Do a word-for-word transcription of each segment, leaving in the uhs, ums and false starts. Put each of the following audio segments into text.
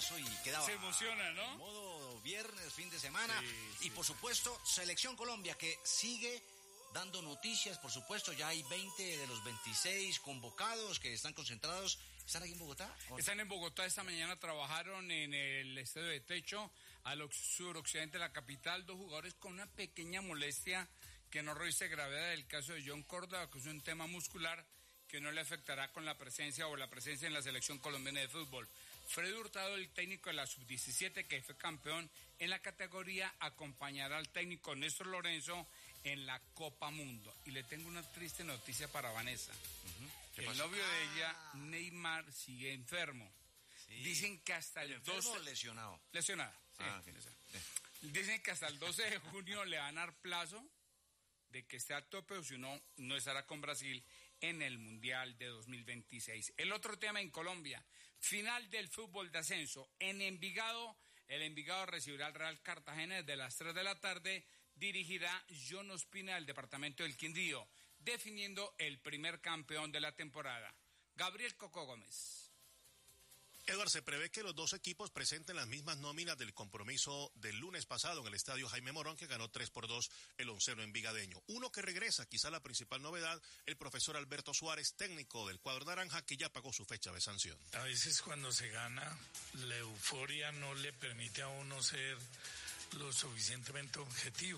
eso y quedaba... Se emociona, ¿no? Modo viernes, fin de semana. Sí, y sí. por supuesto, Selección Colombia, que sigue dando noticias. Por supuesto, ya hay veinte de los veintiséis convocados que están concentrados. ¿Están aquí en Bogotá? Están en Bogotá. Esta mañana trabajaron en el estadio de Techo, al suroccidente de la capital, dos jugadores con una pequeña molestia que no reviste gravedad. El caso de John Córdoba, que es un tema muscular que no le afectará con la presencia o la presencia en la selección colombiana de fútbol. Freddy Hurtado, el técnico de la sub diecisiete, que fue campeón en la categoría, acompañará al técnico Néstor Lorenzo en la Copa Mundo. Y le tengo una triste noticia para Vanessa. Uh-huh. El novio ah. de ella, Neymar, sigue enfermo. Sí. Dicen que hasta el, el doce... lesionado? Lesionada, sí. Ah, okay. Sí. Dicen que hasta el doce de junio le van a dar plazo de que esté a tope, o si no, no estará con Brasil en el Mundial de dos mil veintiséis. El otro tema en Colombia, final del fútbol de ascenso. En Envigado, el Envigado recibirá al Real Cartagena desde las tres de la tarde. Dirigirá John Ospina del departamento del Quindío, definiendo el primer campeón de la temporada. Gabriel Coco Gómez. Edward, se prevé que los dos equipos presenten las mismas nóminas del compromiso del lunes pasado en el estadio Jaime Morón, que ganó tres por dos el onceno envigadeño. Uno que regresa, quizá la principal novedad, el profesor Alberto Suárez, técnico del cuadro naranja, que ya pagó su fecha de sanción. A veces cuando se gana, la euforia no le permite a uno ser lo suficientemente objetivo.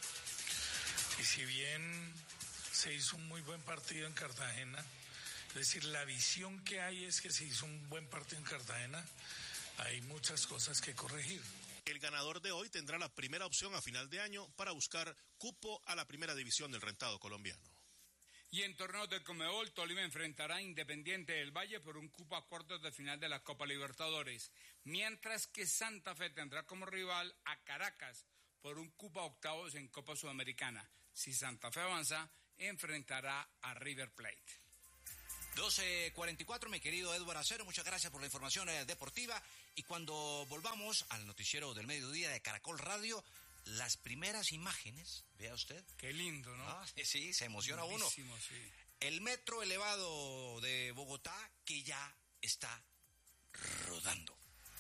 Y si bien se hizo un muy buen partido en Cartagena, es decir, la visión que hay es que se hizo un buen partido en Cartagena, hay muchas cosas que corregir. El ganador de hoy tendrá la primera opción a final de año para buscar cupo a la primera división del rentado colombiano. Y en torneos de Conmebol, Tolima enfrentará a Independiente del Valle por un cupo a cuartos de final de la Copa Libertadores, mientras que Santa Fe tendrá como rival a Caracas por un cupo a octavos en Copa Sudamericana. Si Santa Fe avanza, enfrentará a River Plate. doce cuarenta y cuatro, mi querido Edward Acero, muchas gracias por la información eh, deportiva. Y cuando volvamos al noticiero del mediodía de Caracol Radio, las primeras imágenes, vea usted. Qué lindo, ¿no? Ah, sí, se emociona Lindísimo, uno. Sí. El metro elevado de Bogotá, que ya está rodando.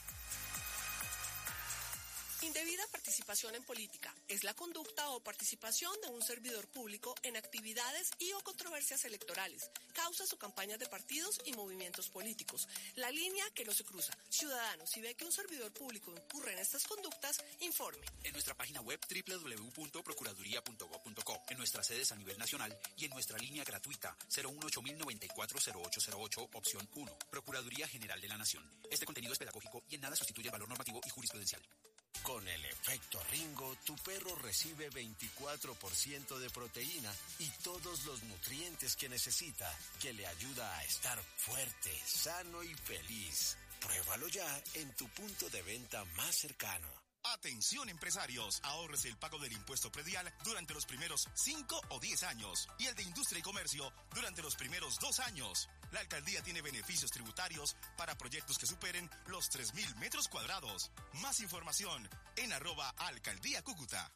Indebida participación en política es la conducta o participación de un servidor público en actividades y o controversias electorales, causas o campañas de partidos y movimientos políticos. La línea que no se cruza. Ciudadanos, si ve que un servidor público incurre en estas conductas, informe. En nuestra página web doble u doble u doble u punto procuraduría punto gob punto co, en nuestras sedes a nivel nacional y en nuestra línea gratuita cero uno ocho mil noventa y cuatro cero ocho cero ocho, opción uno. Procuraduría General de la Nación. Este contenido es pedagógico y en nada sustituye el valor normativo y jurisprudencial. Con el efecto Ringo, tu perro recibe veinticuatro por ciento de proteína y todos los nutrientes que necesita, que le ayuda a estar fuerte, sano y feliz. Pruébalo ya en tu punto de venta más cercano. Atención empresarios, ahorres el pago del impuesto predial durante los primeros cinco o diez años y el de industria y comercio durante los primeros dos años. La alcaldía tiene beneficios tributarios para proyectos que superen los tres mil metros cuadrados. Más información en arroba alcaldía Cúcuta.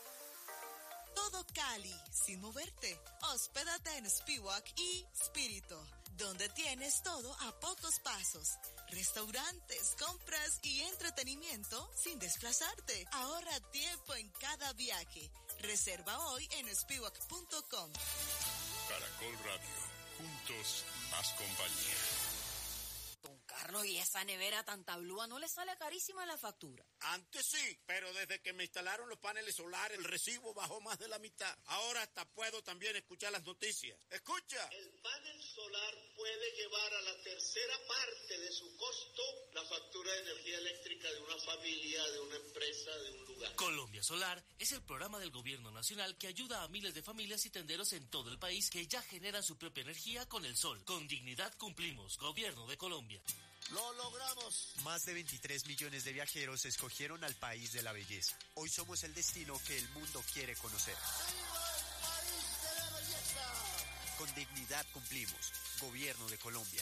Todo Cali, sin moverte. Hospédate en Spiwak y Spirito, donde tienes todo a pocos pasos. Restaurantes, compras y entretenimiento sin desplazarte. Ahorra tiempo en cada viaje. Reserva hoy en spiwak punto com. Caracol Radio, juntos más compañía. Don Carlos, ¿y esa nevera tan tablúa no le sale carísima la factura? Antes sí, pero desde que me instalaron los paneles solares, el recibo bajó más de la mitad. Ahora hasta puedo también escuchar las noticias. ¡Escucha! El panel solar puede llevar a la tercera parte de su costo la factura de energía eléctrica de una familia, de una empresa, de un lugar. Colombia Solar es el programa del gobierno nacional que ayuda a miles de familias y tenderos en todo el país que ya generan su propia energía con el sol. Con dignidad cumplimos, Gobierno de Colombia. ¡Lo logramos! Más de veintitrés millones de viajeros escogieron al país de la belleza. Hoy somos el destino que el mundo quiere conocer. ¡Viva el país de la belleza! Con dignidad cumplimos. Gobierno de Colombia.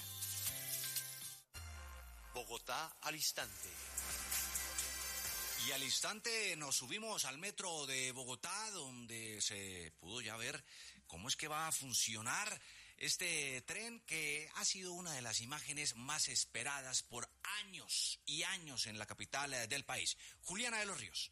Bogotá al instante. Y al instante nos subimos al metro de Bogotá, donde se pudo ya ver cómo es que va a funcionar Este tren que ha sido una de las imágenes más esperadas por años y años en la capital eh, del país. Juliana de los Ríos.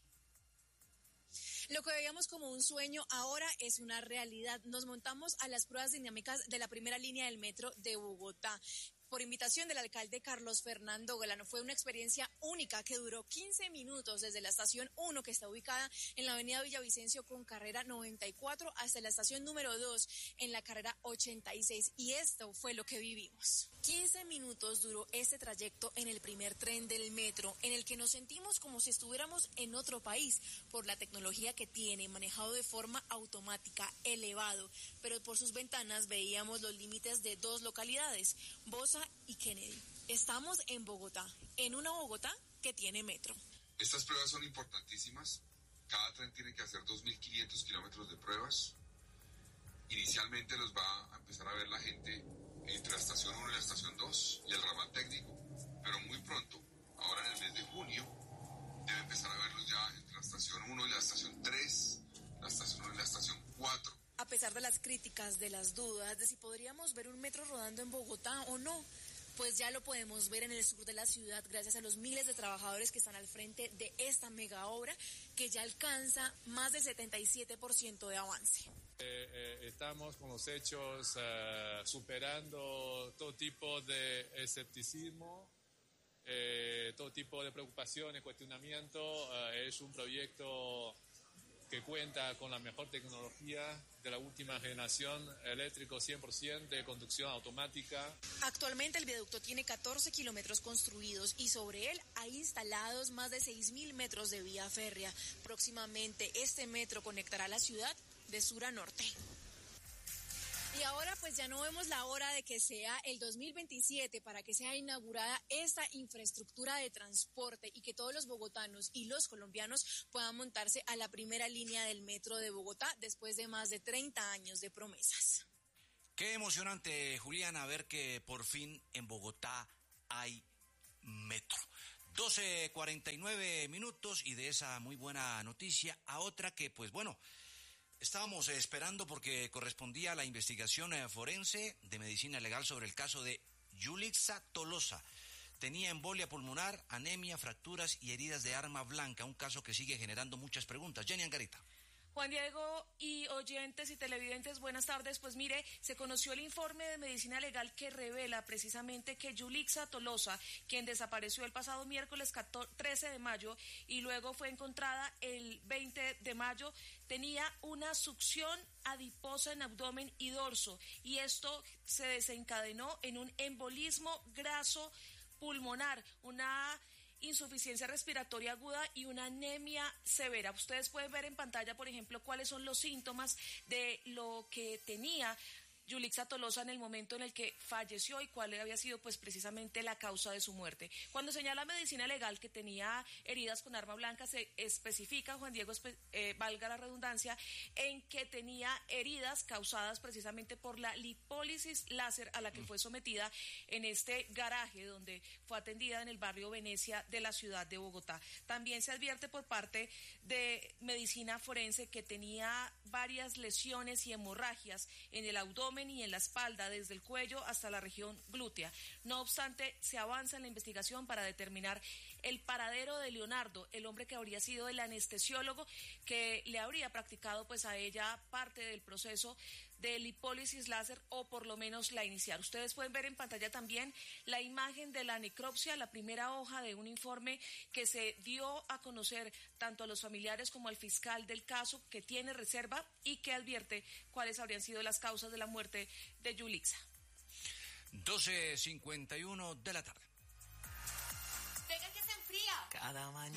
Lo que veíamos como un sueño ahora es una realidad. Nos montamos a las pruebas dinámicas de la primera línea del metro de Bogotá. Por invitación del alcalde Carlos Fernando Golano. Fue una experiencia única que duró quince minutos desde la estación uno, que está ubicada en la avenida Villavicencio con carrera noventa y cuatro, hasta la estación número dos en la carrera ochenta y seis. Y esto fue lo que vivimos. quince minutos duró este trayecto en el primer tren del metro, en el que nos sentimos como si estuviéramos en otro país, por la tecnología que tiene, manejado de forma automática, elevado. Pero por sus ventanas veíamos los límites de dos localidades, Bosa y Kennedy. Estamos en Bogotá, en una Bogotá que tiene metro. Estas pruebas son importantísimas. Cada tren tiene que hacer dos mil quinientos kilómetros de pruebas. Inicialmente los va a empezar a ver la gente entre la estación uno y la estación dos y el ramal técnico, pero muy pronto, ahora en el mes de junio, debe empezar a verlos ya entre la estación uno y la estación tres, la estación uno y la estación cuatro. A pesar de las críticas, de las dudas, de si podríamos ver un metro rodando en Bogotá o no, pues ya lo podemos ver en el sur de la ciudad gracias a los miles de trabajadores que están al frente de esta mega obra que ya alcanza más del setenta y siete por ciento de avance. Eh, eh, estamos con los hechos eh, superando todo tipo de escepticismo, eh, todo tipo de preocupaciones, cuestionamiento. Eh, es un proyecto que cuenta con la mejor tecnología de la última generación, eléctrico cien por ciento, de conducción automática. Actualmente el viaducto tiene catorce kilómetros construidos y sobre él hay instalados más de seis mil metros de vía férrea. Próximamente este metro conectará la ciudad de sur a norte. Y ahora pues ya no vemos la hora de que sea el dos mil veintisiete para que sea inaugurada esta infraestructura de transporte y que todos los bogotanos y los colombianos puedan montarse a la primera línea del metro de Bogotá después de más de treinta años de promesas. Qué emocionante, Juliana, ver que por fin en Bogotá hay metro. doce cuarenta y nueve minutos y de esa muy buena noticia a otra que pues bueno... Estábamos esperando porque correspondía a la investigación forense de medicina legal sobre el caso de Yulixa Tolosa. Tenía embolia pulmonar, anemia, fracturas y heridas de arma blanca, un caso que sigue generando muchas preguntas. Jenny Angarita. Juan Diego y oyentes y televidentes, buenas tardes. Pues mire, se conoció el informe de medicina legal que revela precisamente que Yulixa Tolosa, quien desapareció el pasado miércoles trece de mayo y luego fue encontrada el veinte de mayo, tenía una succión adiposa en abdomen y dorso y esto se desencadenó en un embolismo graso pulmonar, una insuficiencia respiratoria aguda y una anemia severa. Ustedes pueden ver en pantalla, por ejemplo, cuáles son los síntomas de lo que tenía Yulixa Tolosa en el momento en el que falleció y cuál había sido pues precisamente la causa de su muerte. Cuando señala medicina legal que tenía heridas con arma blanca, se especifica, Juan Diego, eh, valga la redundancia, en que tenía heridas causadas precisamente por la lipólisis láser a la que fue sometida en este garaje donde fue atendida en el barrio Venecia de la ciudad de Bogotá. También se advierte por parte de medicina forense que tenía varias lesiones y hemorragias en el abdomen y en la espalda, desde el cuello hasta la región glútea. No obstante, se avanza en la investigación para determinar el paradero de Leonardo, el hombre que habría sido el anestesiólogo que le habría practicado pues a ella parte del proceso de lipólisis láser o por lo menos la inicial. Ustedes pueden ver en pantalla también la imagen de la necropsia, la primera hoja de un informe que se dio a conocer tanto a los familiares como al fiscal del caso, que tiene reserva y que advierte cuáles habrían sido las causas de la muerte de Yulixa. doce cincuenta y uno de la tarde. Venga que se enfría. Cada mañana.